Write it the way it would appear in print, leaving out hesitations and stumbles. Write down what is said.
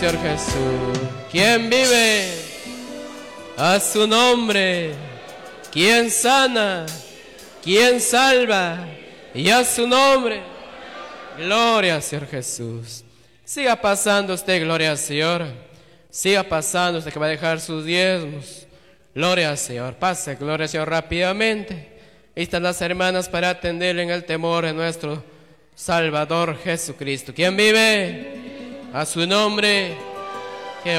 Señor Jesús. ¿Quién vive? A su nombre. ¿Quién sana? ¿Quién salva? Y a su nombre. Gloria al Señor Jesús. Siga pasando usted, gloria al Señor. Siga pasando usted que va a dejar sus diezmos. Gloria al Señor. Pase, gloria al Señor, rápidamente. Ahí están las hermanas para atenderle en el temor de nuestro Salvador Jesucristo. ¿Quién vive? A su nombre.